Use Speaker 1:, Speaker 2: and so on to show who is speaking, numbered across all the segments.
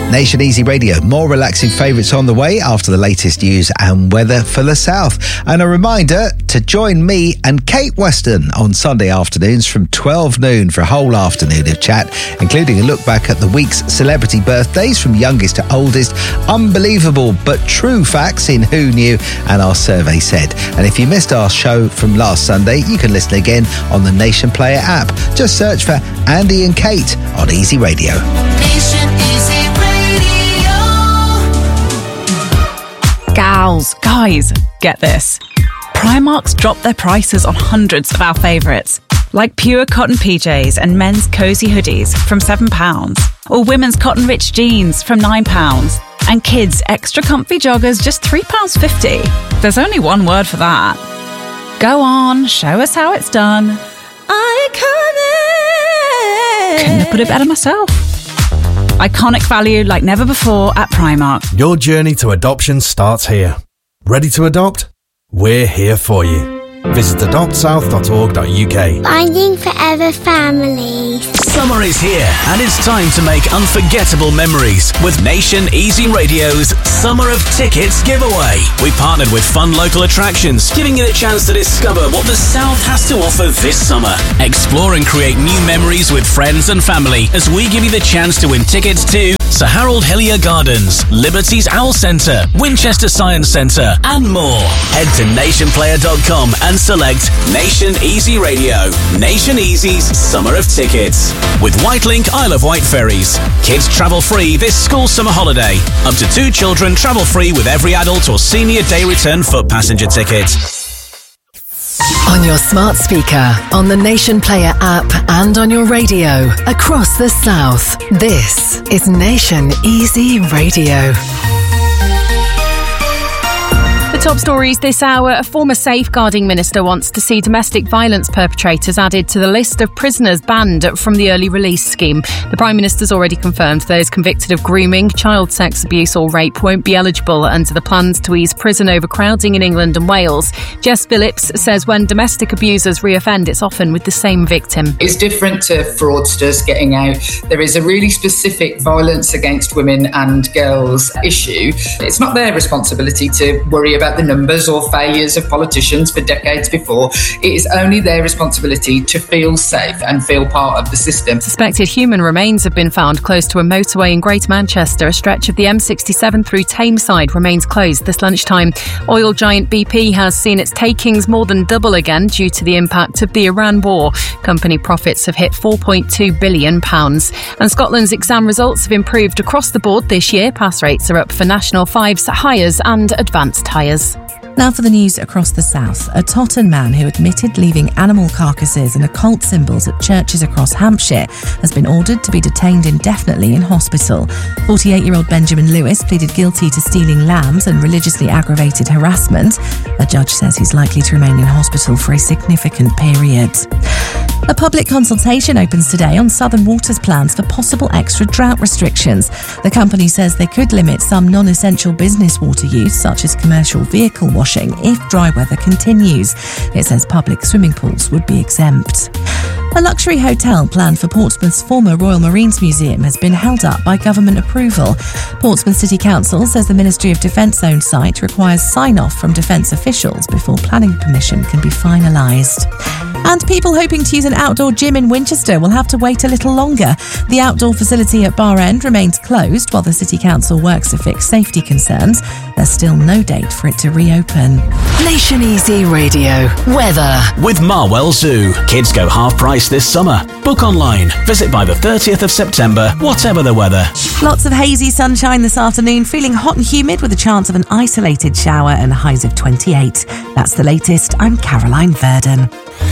Speaker 1: Nation Easy Radio, more relaxing favourites on the way after the latest news and weather for the south. And a reminder to join me and Kate Weston on Sunday afternoons from 12 noon for a whole afternoon of chat, including a look back at the week's celebrity birthdays from youngest to oldest, unbelievable but true facts in Who Knew and Our Survey Said. And if you missed our show from last Sunday, you can listen again on the Nation Player app. Just search for Andy and Kate on Easy Radio.
Speaker 2: Nation Easy Radio.
Speaker 3: Gals, guys, get this. Primark's dropped their prices on hundreds of our favourites, like pure cotton PJs and men's cosy hoodies from £7, or women's cotton rich jeans from £9, and kids' extra comfy joggers just £3.50. There's only one word for that. Go on, show us how it's done. Iconic! Couldn't have put it better myself. Iconic value like never before at Primark.
Speaker 4: Your journey to adoption starts here. Ready to adopt? We're here for you. Visit adoptsouth.org.uk.
Speaker 5: Finding Forever Families.
Speaker 6: Summer is here and it's time to make unforgettable memories with Nation Easy Radio's Summer of Tickets giveaway. We partnered with fun local attractions, giving you the chance to discover what the South has to offer this summer. Explore and create new memories with friends and family as we give you the chance to win tickets to Sir Harold Hillier Gardens, Liberty's Owl Centre, Winchester Science Centre and more. Head to nationplayer.com and select Nation Easy Radio, Nation Easy's Summer of Tickets. With Whitelink Isle of Wight ferries. Kids travel free this school summer holiday. Up to 2 children travel free with every adult or senior day return foot passenger ticket.
Speaker 7: On your smart speaker, on the Nation Player app and on your radio across the South. This is Nation Easy Radio.
Speaker 3: The top stories this hour. A former safeguarding minister wants to see domestic violence perpetrators added to the list of prisoners banned from the early release scheme. The Prime Minister's already confirmed those convicted of grooming, child sex abuse or rape won't be eligible under the plans to ease prison overcrowding in England and Wales. Jess Phillips says when domestic abusers reoffend, it's often with the same victim.
Speaker 8: It's different to fraudsters getting out. There is a really specific violence against women and girls issue. It's not their responsibility to worry about the numbers or failures of politicians for decades before. It is only their responsibility to feel safe and feel part of the system.
Speaker 3: Suspected human remains have been found close to a motorway in Greater Manchester. A stretch of the M67 through Tameside remains closed this lunchtime. Oil giant BP has seen its takings more than double again due to the impact of the Iran war. Company profits have hit £4.2 billion. And Scotland's exam results have improved across the board this year. Pass rates are up for National 5s, Highers and Advanced Highers.
Speaker 9: Now for the news across the south. A Totton man who admitted leaving animal carcasses and occult symbols at churches across Hampshire has been ordered to be detained indefinitely in hospital. 48-year-old Benjamin Lewis pleaded guilty to stealing lambs and religiously aggravated harassment. A judge says he's likely to remain in hospital for a significant period. A public consultation opens today on Southern Water's plans for possible extra drought restrictions. The company says they could limit some non-essential business water use, such as commercial vehicle washing, if dry weather continues. It says public swimming pools would be exempt. A luxury hotel planned for Portsmouth's former Royal Marines Museum has been held up by government approval. Portsmouth City Council says the Ministry of Defence-owned site requires sign-off from defence officials before planning permission can be finalised. And people hoping to use an outdoor gym in Winchester will have to wait a little longer. The outdoor facility at Bar End remains closed while the City Council works to fix safety concerns. There's still no date for it to reopen.
Speaker 7: Nation Easy Radio. Weather.
Speaker 6: With Marwell Zoo. Kids go half price this summer. Book online. Visit by the 30th of September, whatever the weather.
Speaker 9: Lots of hazy sunshine this afternoon, feeling hot and humid with a chance of an isolated shower and highs of 28. That's the latest. I'm Caroline Verdon.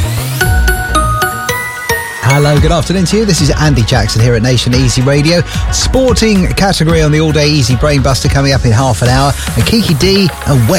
Speaker 1: Hello, good afternoon to you. This is Andy Jackson here at Nation Easy Radio. Sporting category on the all-day easy brain buster coming up in half an hour. And Kiki D and